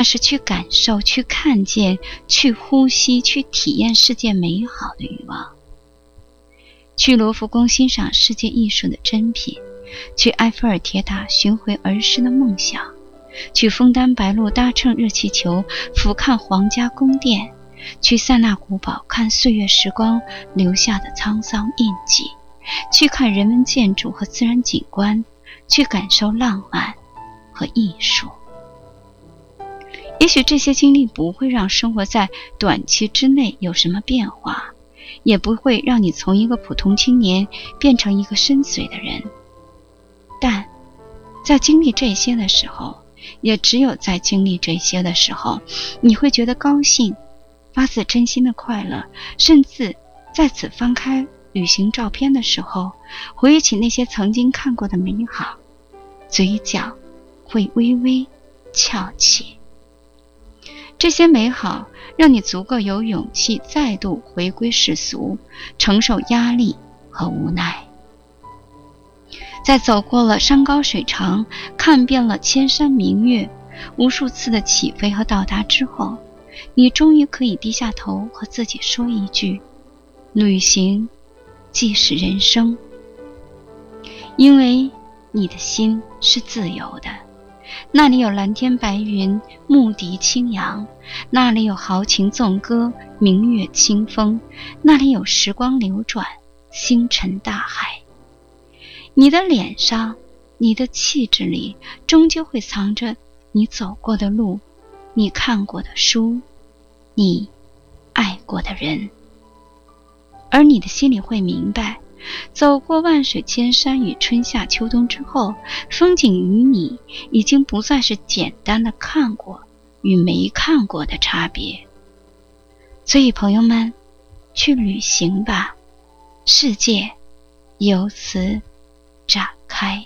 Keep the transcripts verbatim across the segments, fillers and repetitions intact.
是去感受、去看见、去呼吸、去体验世界美好的欲望。去罗浮宫欣赏世界艺术的珍品，去埃菲尔铁塔寻回儿时的梦想，去枫丹白露搭乘热气球俯瞰皇家宫殿，去塞纳古堡看岁月时光留下的沧桑印记，去看人文建筑和自然景观，去感受浪漫和艺术。也许这些经历不会让生活在短期之内有什么变化，也不会让你从一个普通青年变成一个深邃的人，但在经历这些的时候，也只有在经历这些的时候，你会觉得高兴，发自真心的快乐，甚至在此翻开旅行照片的时候，回忆起那些曾经看过的美好，嘴角会微微翘起。这些美好让你足够有勇气再度回归世俗，承受压力和无奈。在走过了山高水长，看遍了千山明月，无数次的起飞和到达之后，你终于可以低下头和自己说一句：旅行即是人生。因为你的心是自由的，那里有蓝天白云，牧笛轻扬，那里有豪情纵歌，明月清风，那里有时光流转，星辰大海。你的脸上，你的气质里，终究会藏着你走过的路，你看过的书，你爱过的人。而你的心里会明白，走过万水千山与春夏秋冬之后，风景与你已经不再是简单的看过与没看过的差别。所以朋友们，去旅行吧，世界由此展开。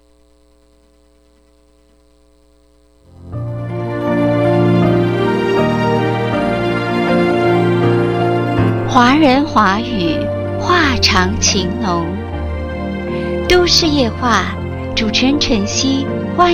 华人华语，话长情浓。都市夜话，主持人晨曦，欢迎